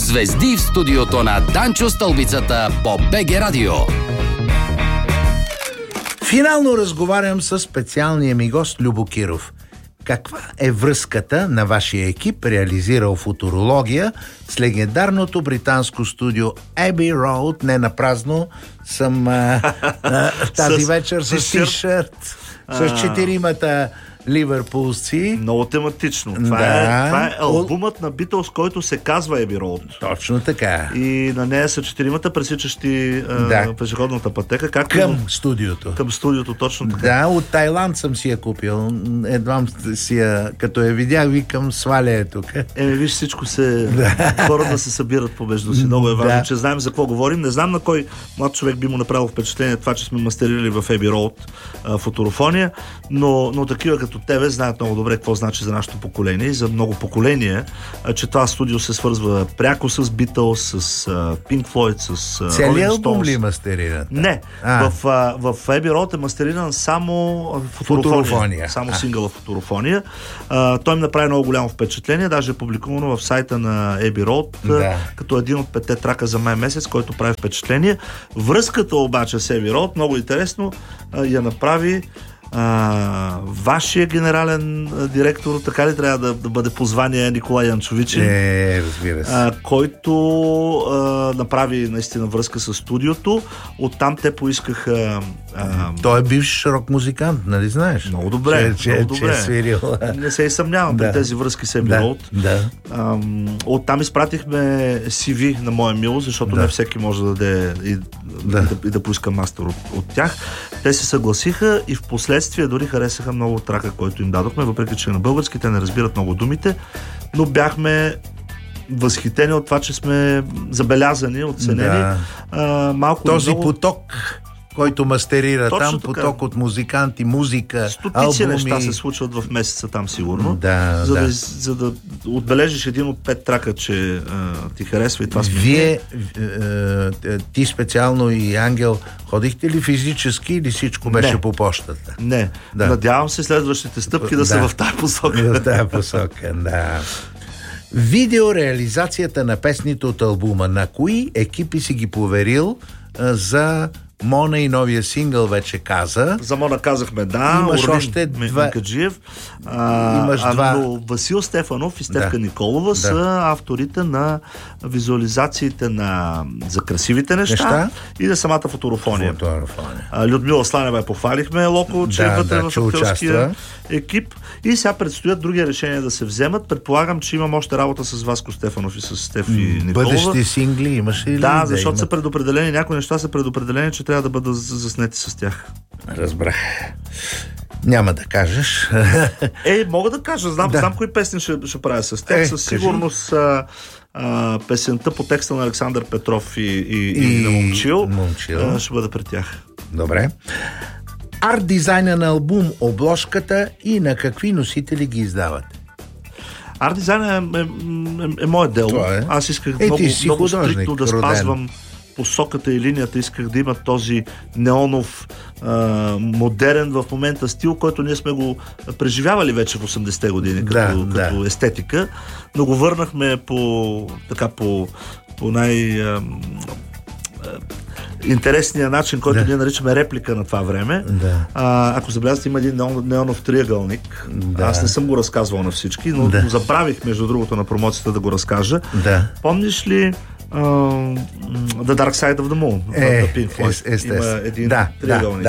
Звезди в студиото на Данчо Стълбицата по БГ Радио. Финално разговарям с специалния ми гост Любо Киров. Каква е връзката на вашия екип, реализирал футурология, с легендарното британско студио Abbey Road? Не напразно съм тази вечер с тишърт, с четиримата ливърпулци. Много тематично. Това е албумът на Битълс, който се казва Abbey Road. Точно така. И на нея са четиримата пресичащи пешеходната пътека. Към студиото. Към студиото, точно така. Да, от Тайланд съм си я купил. Едвам си я, като я видях, викам, сваля е тук. Виж, всичко хората се събират помежду си. Много е важно, че знаем за какво говорим. Не знам на кой млад човек би му направил впечатление това, че сме мастерили в Abbey Road футурофония, но такива като тебе знаят много добре какво значи за нашето поколение и за много поколения, че това студио се свързва пряко с Beatles, с Pink Floyd, с Rolling Stones. Целият албум ли мастерират? Не. В Abbey Road е мастериран само футурофония. Само сингъла футурофония. Той ми направи много голямо впечатление, даже е публикувано в сайта на Abbey Road, като един от 5 трака за май месец, който прави впечатление. Връзката обаче с Abbey Road, много интересно, я направи вашия генерален директор, така ли трябва да бъде позвание, Николай Янчовичин? Разбира се. Който направи наистина връзка с студиото. Оттам те поискаха... Той е бивш рок-музикант, нали знаеш? Много добре. Че е свирил. Не се и съмнявам при тези връзки с Abbey Road. Оттам изпратихме CV на моя милост, защото не всеки може да даде и да поиска мастер от тях. Те се съгласиха и в последствие дори харесаха много трака, който им дадохме, въпреки че на български те не разбират много думите, но бяхме възхитени от това, че сме забелязани, оценени. Този поток, който мастерира точно там, така. Поток от музиканти, музика, стотици неща се случват в месеца там сигурно. За да отбележиш един от 5 трака, че ти харесва и това сме. Вие, ти специално и Ангел, ходихте ли физически или всичко беше по почтата? Не. Надявам се следващите стъпки да са в тази посока. В тази посока, да. Видеореализацията на песните от албума, на кои екипи си ги поверил за Мона и новия сингъл вече каза. За Мона казахме, да. Имаш още два. Но Васил Стефанов и Стефка Николова са авторите на визуализациите за красивите неща и на самата фоторофония. Людмила Сланева я похвалихме, Локо, че е вътре в актьорския екип. И сега предстоят други решения да се вземат. Предполагам, че имам още работа с Васко Стефанов и с Стефи Николова. Бъдещи сингли имаш ли? Да, защото са предопределени, някои неща са предопределени, че трябва да бъдат заснети с тях. Разбрах. Няма да кажеш. Мога да кажа. Знам кои песни ще правя с тях. Със сигурност песента по текста на Александър Петров и на Момчил ще бъде при тях. Добре. Арт дизайна на албум, обложката и на какви носители ги издават? Арт дизайна е мое дело. Аз исках много стриктно да спазвам посоката и линията. Исках да има този неонов, модерен в момента стил, който ние сме го преживявали вече в 80-те години като естетика, но го върнахме по най интересния начин, който ние наричаме реплика на това време. Ако забелязвате, има един неонов триъгълник. Аз не съм го разказвал на всички, но забравих, между другото, на промоцията да го разкажа. Помниш ли The Dark Side of the Moon? The Pink Floyd. Има един триъгълник.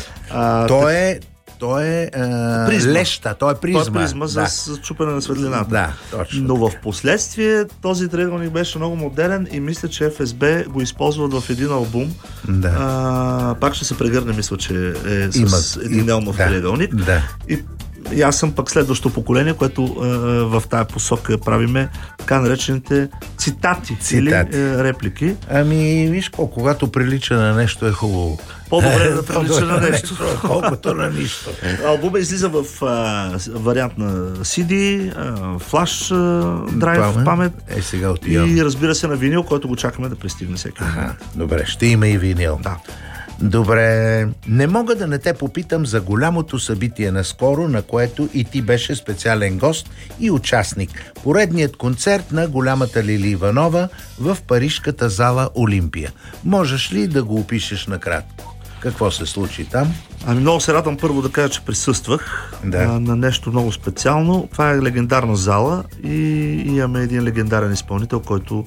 Той е леща, той е призма. Той е призма за чупене на светлината. Точно. Но в последствие този триъгълник беше много модерен и мисля, че ФСБ го използват в един албум. Пак ще се прегърне, мисля, че е с един неонов триъгълник. И аз съм пък следващото поколение, което в тая посока правиме така наречените цитати. Или реплики. Виж когато прилича на нещо е хубаво. По-добре да прилича на нещо. Колкото на нищо. Албумът излиза в вариант на CD, флаш драйв в памет и разбира се на винил, който го чакаме да пристигне всеки момент. Добре, ще има и винил. Добре, не мога да не те попитам за голямото събитие наскоро, на което и ти беше специален гост и участник. Поредният концерт на голямата Лили Иванова в парижката зала Олимпия. Можеш ли да го опишеш накратко? Какво се случи там? Много се радвам първо да кажа, че присъствах на нещо много специално. Това е легендарна зала и имаме един легендарен изпълнител, който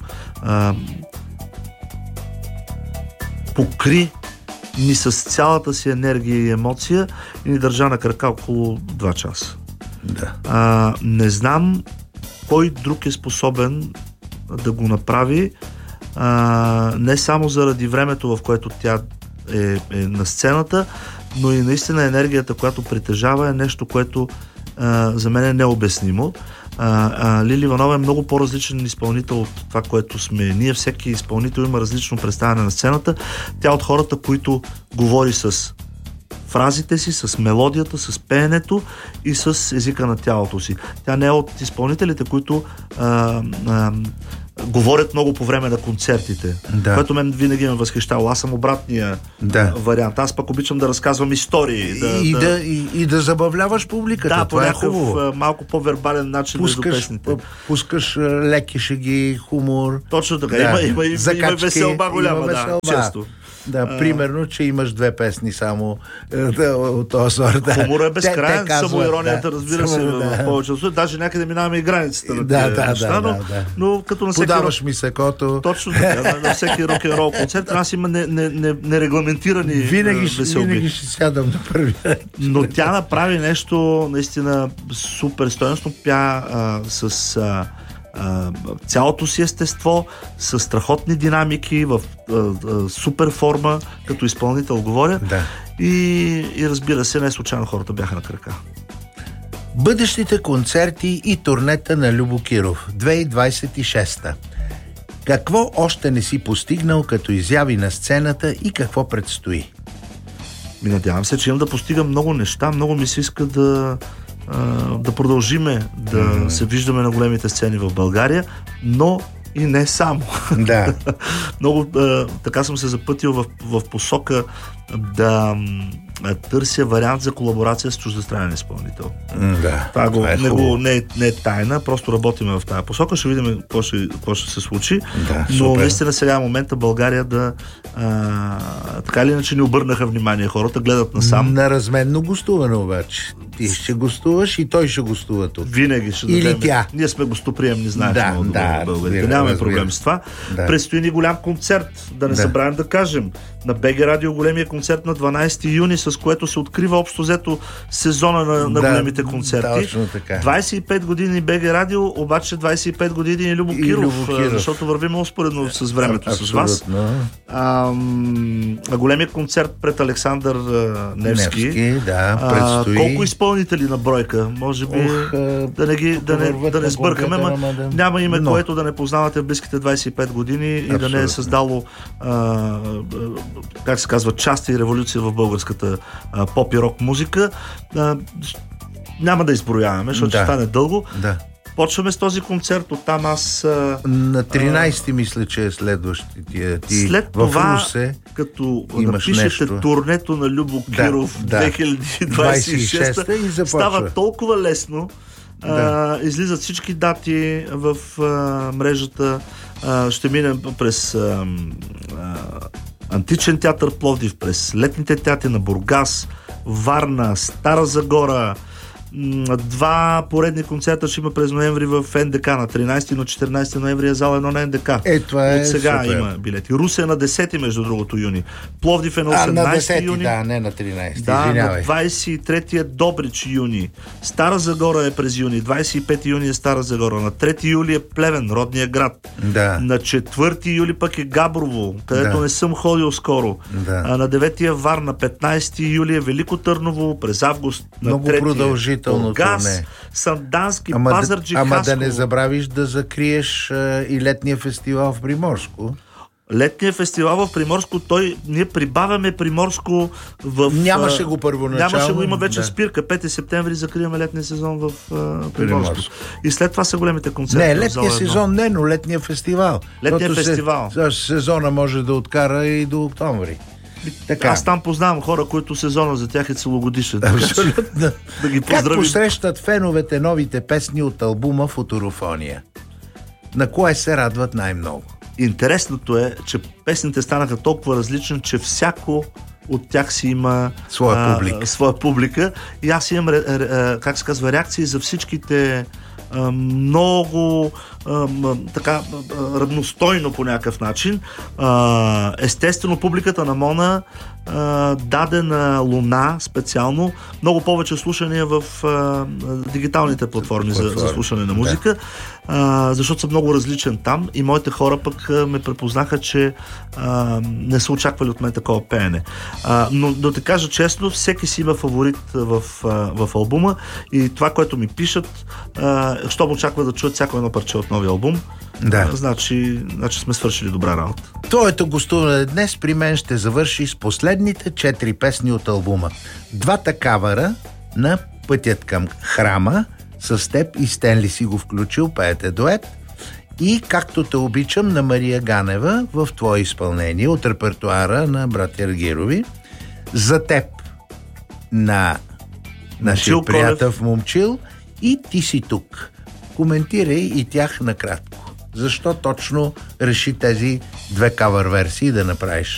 покри ни с цялата си енергия и емоция и ни държа на крака около 2 часа. Не знам кой друг е способен да го направи, не само заради времето, в което тя е на сцената, но и наистина енергията, която притежава, е нещо, което за мен е необяснимо. Лили Иванова е много по-различен изпълнител от това, което сме ние. Всеки изпълнител има различно представяне на сцената. Тя от хората, които говори с фразите си, с мелодията, с пеенето и с езика на тялото си. Тя не е от изпълнителите, които говорят много по време на концертите, което мен винаги ме възхищава. Аз съм обратния вариант. Аз пък обичам да разказвам истории. И да забавляваш публиката. Да, по някакъв малко по-вербален начин между песните. Пускаш леки шеги, хумор. Точно така. Има веселба голяма, често. Примерно, че имаш 2 песни само от този сорт. Хумор е безкрайен, самоиронията, разбира се, в повече случаи. Даже някъде минаваме и границата на тези неща, но като на всеки... Подаваш ми секото. Точно така, на всеки рок-н-рол концерт. Нас има нерегламентирани веселби. Винаги ще сядам на първи. Но тя направи нещо наистина супер стойностно. Пя с цялото си естество, с страхотни динамики, в супер форма, като изпълнител говоря. И разбира се, не случайно хората бяха на крака. Бъдещите концерти и турнета на Любо Киров 2026. Какво още не си постигнал като изяви на сцената и какво предстои? Надявам се, че имам да постигам много неща. Много ми се иска да продължиме да се виждаме на големите сцени в България, но и не само. Много така съм се запътил в посока да търся вариант за колаборация с чуждестранен изпълнител. Това не е тайна, просто работиме в тази посока, ще видим какво ще се случи. Но наистина сега е момента България да така или иначе не обърнаха внимание хората, гледат насам. На разменно гостуване обаче. Ти ще гостуваш и той ще гостува тук. Винаги ще или дадем. Тя. Ние сме гостоприемни, знаеш много добре българите. Нямаме проблем с това. Предстои ни голям концерт, да не забравим да кажем. На БГ Радио големия концерт на 12 юни, с което се открива общо взето сезона на големите концерти. 25 години БГ Радио, обаче 25 години и Любо Киров, защото вървим успоредно с времето с вас. Големия концерт пред Александър Невски. Предстои. Колко изпълнители на бройка? Може би да не сбъркаме, няма име, което да не познавате в близките 25 години и да не е създало как се казва, част и революция в българската поп и рок музика. Няма да изброяваме, защото ще стане дълго. Почваме с този концерт, оттам аз... На 13 мисля, че е следващия. След това, като напишете нещо. Турнето на Любо Киров 2026, става толкова лесно. Излизат всички дати в мрежата. Ще минем през Античен театър Пловдив, през летните театри на Бургас, Варна, Стара Загора. 2 поредни концерта ще има през ноември в НДК. На 13 и на 14 ноември е зала 1 на НДК. Това от сега има билети. Русе на 10 между другото юни. Пловдив е на 18 на 10, юни. не на 13. На 23 е Добрич юни. Стара Загора е през юни. 25 юни е Стара Загора. На 3 юли е Плевен, родния град. На 4 юли пък е Габрово, където не съм ходил скоро. На 9 е Варна. 15 юли е Велико Търново. През август на 3 Бургас, Сандански, Пазарджик, Хасково. Ама да не забравиш да закриеш и летния фестивал в Приморско. Летния фестивал в Приморско, ние прибавяме Приморско в... Нямаше го първоначално. Нямаше го, има вече спирка. 5 септември закриваме летния сезон в Приморско. И след това са големите концерти. Не, летния сезон но летния фестивал. Летния фестивал. Сезона може да откара и до октомври. Така. Аз там познавам хора, които сезона за тях е целогодишен. Абсолютно. Да ги Как поздравим. посрещат феновете новите песни от албума Футурофония? На кое се радват най-много? Интересното е, че песните станаха толкова различни, че всяко от тях си има своя публика. И аз имам, как се казва, реакции за всичките много така равностойно по някакъв начин. Естествено, публиката на Мона даде на Луна специално много повече слушания в дигиталните платформи за слушане на музика, защото съм много различен там и моите хора пък ме препознаха, че не са очаквали от мен такова пеене. Но да те кажа честно, всеки си има фаворит в албума и това, което ми пишат, щом очаква да чуят всяко едно парче от новия албум, значи сме свършили добра работа. Твоето гостуване днес при мен ще завърши с последните 4 песни от албума. 2 кавъра на Пътят към храма, с теб и Стенли си го включил, пеете дует, и Както те обичам на Мария Ганева в твое изпълнение от репертуара на братя Аргирови, За теб на нашия приятел Момчил и Ти си тук. Коментирай и тях накратко. Защо точно реши тези 2 кавър версии да направиш?